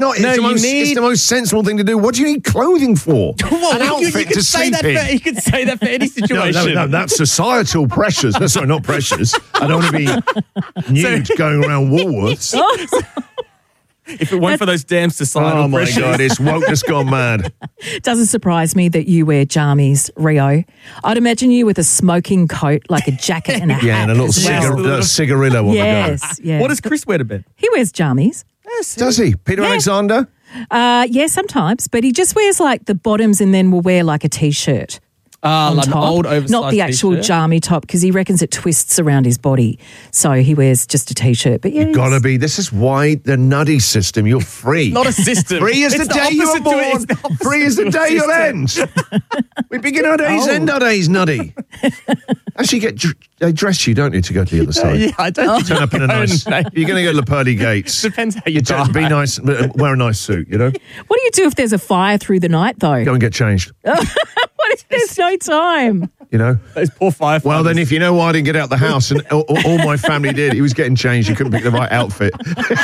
No, it's the most sensible thing to do. What do you need clothing for? An outfit to sleep in. You could say that for any situation. No, that's societal pressures. No, sorry, not pressures. I don't want to be nude going around Woolworths. If it weren't for those damn societal pressures. Oh, my God, it's wokeness gone mad. Doesn't surprise me that you wear jammies, Rio. I'd imagine you with a smoking coat, like a jacket and a hat. Yeah, and a little cigarillo on the go. Yes, yeah. What does Chris wear to bed? He wears jammies. Does he? Peter Alexander? Yeah, sometimes. But he just wears like the bottoms and then will wear like a T-shirt. Like an old oversized Not the actual T-shirt? jammy top because he reckons it twists around his body. So he wears just a T-shirt. But yeah, You've got to be. This is why the nuddy system, you're free. Not a system. Free is It's the the day you're opposite to it. It's the born. opposite Free is the to a day you'll system. end. We begin our days, end our days, nuddy. Actually, they dress you, don't you, to go to the other side? Yeah, I don't think Turn up in a nice... You're going to go to the pearly gates. Depends how you die. Be nice, wear a nice suit, you know? What do you do if there's a fire through the night, though? Go and get changed, What if there's no time? you know? Those poor firefighters. Well, then, if you know why I didn't get out the house and all my family did, he was getting changed. He couldn't pick the right outfit.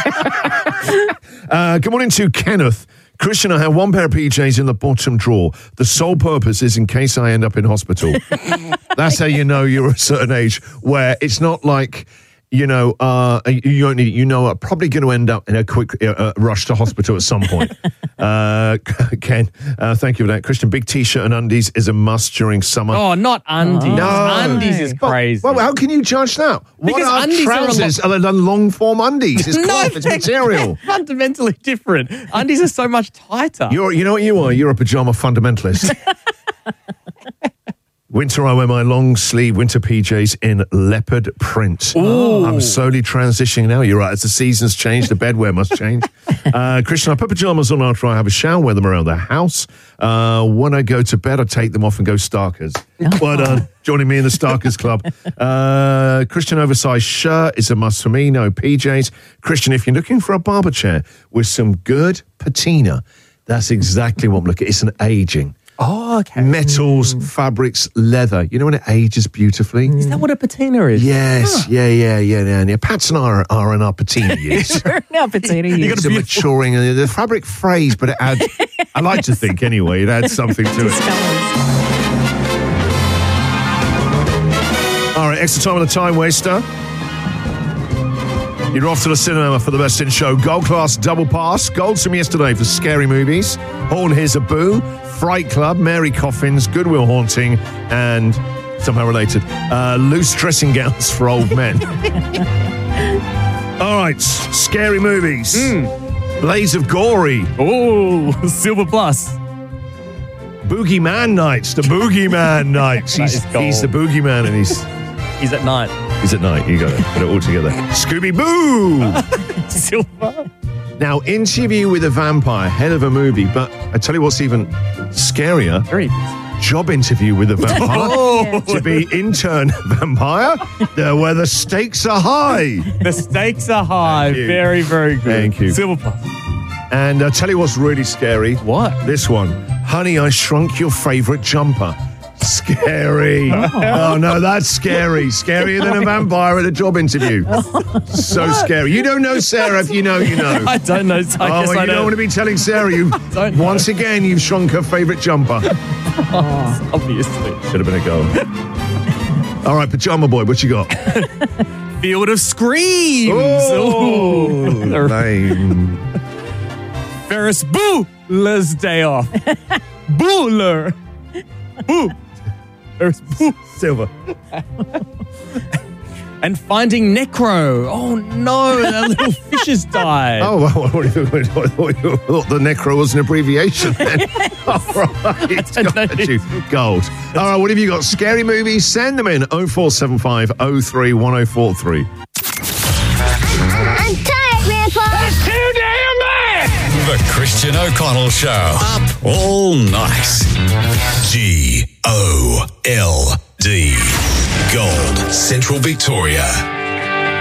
Good morning to Kenneth. Christian, I have one pair of PJs in the bottom drawer. The sole purpose is in case I end up in hospital. That's how you know you're a certain age, where it's not like, you know, you don't need, you know, I'm probably going to end up in a quick rush to hospital at some point. Ken, thank you for that. Christian, big T-shirt and undies is a must during summer. Oh, not undies. No. Undies is crazy. Well, how can you judge that? Because what are undies are a trousers other than long-form undies? It's cloth, it's material. They're fundamentally different. Undies are so much tighter. You know what you are? You're a pajama fundamentalist. Winter, I wear my long sleeve winter PJs in leopard print. Ooh. I'm slowly transitioning now. You're right. As the seasons change, the bedwear must change. Christian, I put pajamas on after I have a shower, wear them around the house. When I go to bed, I take them off and go Starkers. Well done. Joining me in the Starkers Club. Christian, oversized shirt is a must for me. No PJs. Christian, if you're looking for a barber chair with some good patina, that's exactly what I'm looking at. It's an aging. Oh, okay. Metals, fabrics, leather. You know when it ages beautifully? Is that what a patina is? Yes, yeah. Pats and I are in our patina years. Now, patina. It's a maturing. The fabric phrase, but it adds, I like to think anyway, it adds something to it. All right, extra time on the time waster. You're off to the cinema for the best in show. Gold class double pass. Gold from yesterday for scary movies. Horn Here's a Boo. Fright Club. Mary Coffins. Goodwill Haunting. And somehow related. Loose dressing gowns for old men. All right. Scary movies. Blaze of Gory. Oh, Silver Plus. Boogeyman Nights. The Boogeyman Nights. He's the Boogeyman and He's at night. He's at night. You got to put it all together. Scooby-Boo! Silver. Now, Interview with a Vampire, hell of a movie, but I tell you what's even scarier. Very Job interview with a vampire. To be intern vampire, where the stakes are high. The stakes are high. Very, very good. Thank you. Silver Plus. And I tell you what's really scary. What? This one. Honey, I Shrunk Your Favorite Jumper. Scary. Oh, no, that's scary. Scarier than a vampire at a job interview. So scary. You don't know Sarah. If you know, you know. I don't know. I you don't want to be telling Sarah you once again you've shrunk her favourite jumper. Obviously. Should have been a goal. All right, Pajama Boy, what you got? Field of Screams. Oh, lame. Ferris Bueller's Day Off. Bueller. Boo. Ferris Boo. Silver. And Finding Necro. Oh, no. That little fish has died. Oh, well, I thought the Necro was an abbreviation then. All right. Got you. Gold. All right, what have you got? Scary movies? Send them in. 0475 03 1043. I'm tired, Grandpa. That's too damn bad. The Christian O'Connell Show. Up all night. GOLD. Gold. Central Victoria.